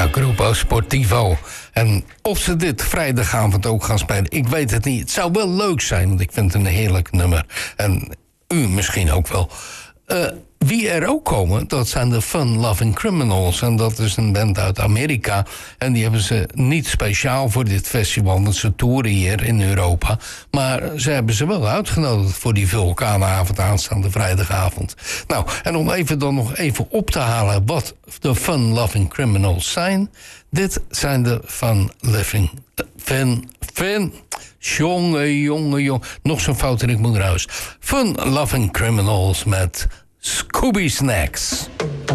Ja, Grupo Sportivo. En of ze dit vrijdagavond ook gaan spelen, ik weet het niet. Het zou wel leuk zijn, want ik vind het een heerlijk nummer. En u misschien ook wel. Wie er ook komen, dat zijn de Fun Loving Criminals. En dat is een band uit Amerika. En die hebben ze niet speciaal voor dit festival, want ze toeren hier in Europa. Maar ze hebben ze wel uitgenodigd voor die vulkaanavond aanstaande vrijdagavond. Nou, en om dan nog even op te halen wat de Fun Loving Criminals zijn. Dit zijn de Jongen. Nog zo'n fout en ik moet naar huis. Fun Loving Criminals met Scooby Snacks.